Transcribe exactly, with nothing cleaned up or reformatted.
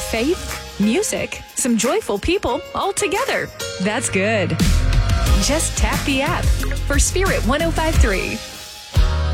faith, music, some joyful people all together. That's good. Just tap the app for Spirit one oh five point three.